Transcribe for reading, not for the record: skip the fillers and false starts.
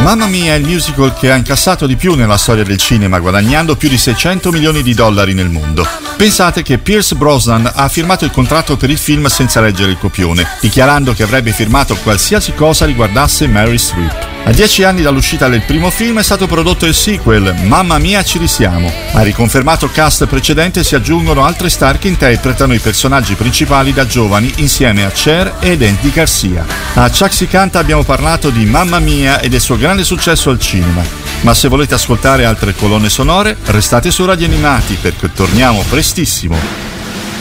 Mamma Mia è il musical che ha incassato di più nella storia del cinema, guadagnando più di $600 milioni nel mondo. Pensate che Pierce Brosnan ha firmato il contratto per il film senza leggere il copione, dichiarando che avrebbe firmato qualsiasi cosa riguardasse Mary Streep. A 10 anni dall'uscita del primo film è stato prodotto il sequel, Mamma Mia ci risiamo. Al riconfermato cast precedente si aggiungono altre star che interpretano i personaggi principali da giovani insieme a Cher ed Andy Garcia. A Ciak si canta abbiamo parlato di Mamma Mia e del suo grande successo al cinema. Ma se volete ascoltare altre colonne sonore, restate su Radio Animati perché torniamo prestissimo.